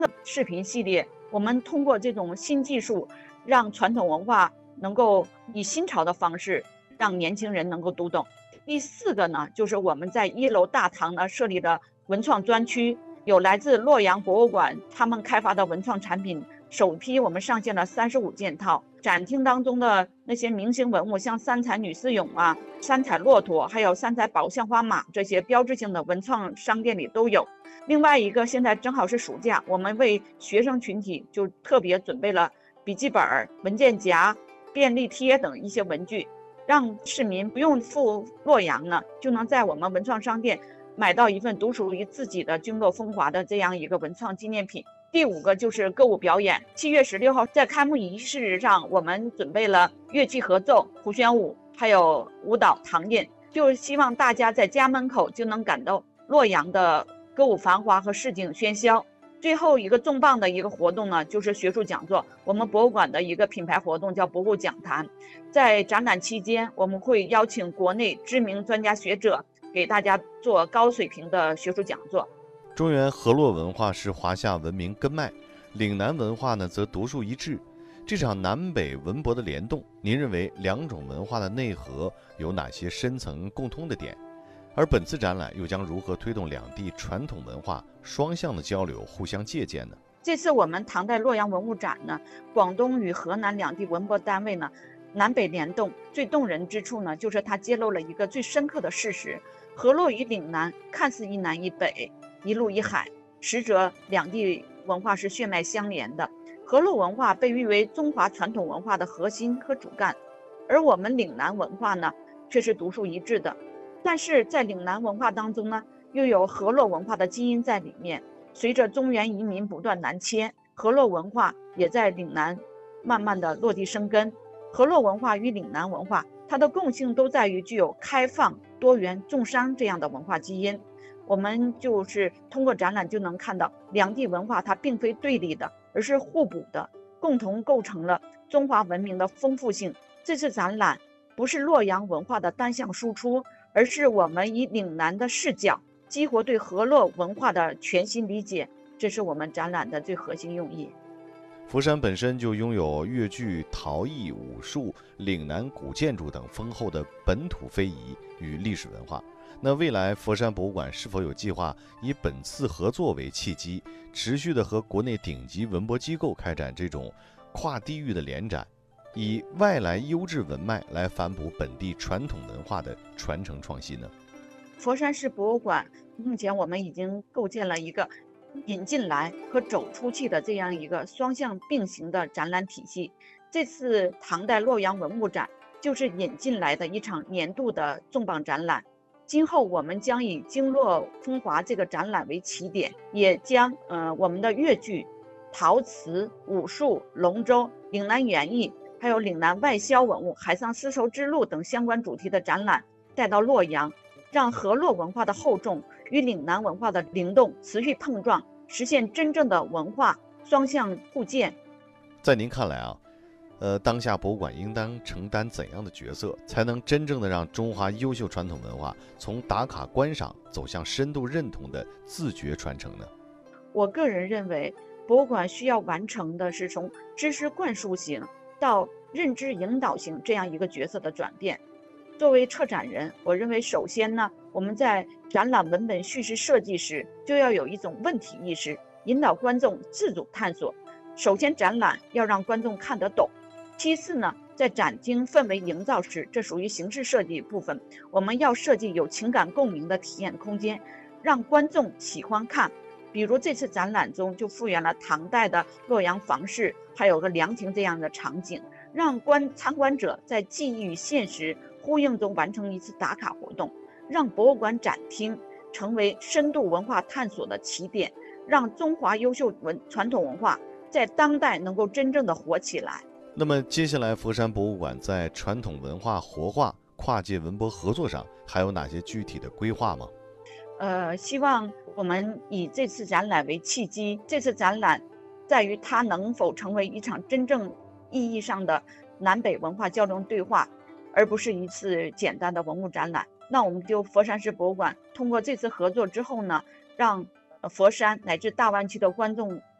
视频系列，我们通过这种新技术，让传统文化能够以新潮的方式让年轻人能够读懂。第四个呢，就是我们在1楼大堂呢设立的文创专区，有来自洛阳博物馆他们开发的文创产品，首批我们上线了35件套。展厅当中的那些明星文物，像三彩女丝俑啊、三彩骆驼，还有三彩宝象花马，这些标志性的文创商店里都有。另外一个，现在正好是暑假，我们为学生群体就特别准备了笔记本、文件夹、便利贴等一些文具，让市民不用赴洛阳呢，就能在我们文创商店买到一份独属于自己的军购风华的这样一个文创纪念品。第5个就是歌舞表演，7月16号在开幕仪式上，我们准备了乐器合奏、胡旋舞，还有舞蹈唐印，就希望大家在家门口就能感到洛阳的歌舞繁华和市井喧嚣。最后一个重磅的一个活动呢，就是学术讲座。我们博物馆的一个品牌活动叫博物讲坛，在展览期间，我们会邀请国内知名专家学者给大家做高水平的学术讲座。 中原河洛文化是华夏文明根脉，岭南文化呢则独树一帜。这场南北文博的联动，您认为两种文化的内核有哪些深层共通的点？而本次展览又将如何推动两地传统文化双向的交流、互相借鉴呢？ 这次我们唐代洛阳文物展呢，广东与河南两地文博单位呢南北联动，最动人之处呢，就是它揭露了一个最深刻的事实：河洛与岭南看似一南一北，一陆一海，实则两地文化是血脉相连的。河洛文化被誉为中华传统文化的核心和主干，而我们岭南文化呢，却是独树一帜的。但是在岭南文化当中呢，又有河洛文化的基因在里面。随着中原移民不断南迁，河洛文化也在岭南慢慢的落地生根。河洛文化与岭南文化，它的共性都在于具有开放、多元、重商这样的文化基因。我们就是通过展览就能看到，两地文化它并非对立的，而是互补的，共同构成了中华文明的丰富性。这次展览不是洛阳文化的单向输出，而是我们以岭南的视角激活对河洛文化的全新理解，这是我们展览的最核心用意。 佛山本身就拥有越剧、陶艺、武术、岭南古建筑等丰厚的本土非遗与历史文化。那未来佛山博物馆是否有计划以本次合作为契机，持续的和国内顶级文博机构开展这种跨地域的联展，以外来优质文脉来反哺本地传统文化的传承创新呢？ 佛山市博物馆目前我们已经构建了一个引进来和走出去的这样一个双向并行的展览体系。这次唐代洛阳文物展就是引进来的一场年度的重磅展览。今后我们将以经络风华这个展览为起点，也将我们的越剧、陶瓷、武术、龙舟、岭南园艺，还有岭南外销文物、海上丝绸之路等相关主题的展览带到洛阳，让河洛文化的厚重与岭南文化的灵动持续碰撞，实现真正的文化双向互鉴。 在您看来啊，当下博物馆应当承担怎样的角色，才能真正的让中华优秀传统文化从打卡观赏走向深度认同的自觉传承呢？ 我个人认为，博物馆需要完成的是从知识灌输型到认知引导型这样一个角色的转变。作为策展人，我认为首先呢，我们在展览文本叙事设计时就要有一种问题意识，引导观众自主探索。首先，展览要让观众看得懂。其次呢，在展厅氛围营造时，这属于形式设计部分，我们要设计有情感共鸣的体验空间，让观众喜欢看。比如这次展览中就复原了唐代的洛阳房市，还有个凉亭这样的场景，让参观者在记忆与现实呼应中完成一次打卡活动，让博物馆展厅成为深度文化探索的起点，让中华优秀传统文化在当代能够真正的活起来。 那么接下来佛山博物馆在传统文化活化、跨界文博合作上还有哪些具体的规划吗？ 希望我们以这次展览为契机，这次展览在于它能否成为一场真正意义上的南北文化交流对话，而不是一次简单的文物展览。那我们就佛山市博物馆通过这次合作之后呢，让佛山乃至大湾区的观众